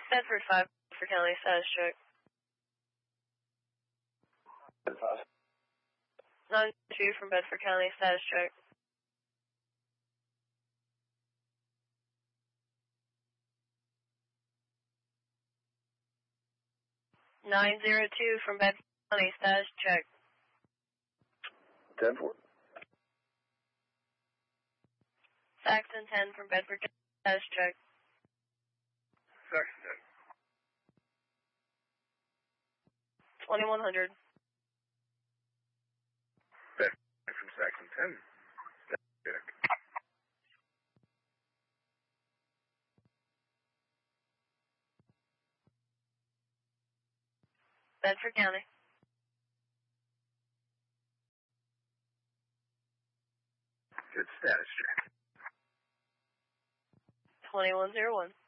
Bedford 5 for County, status check. 9-2 from Bedford County, status check. (902) from Bedford County, status check. 10-4. Saxon 10 from Bedford County, status check. Saxon 10. 2100. Bedford from Saxon 10. Status check. Bedford County. Good status check. 2101.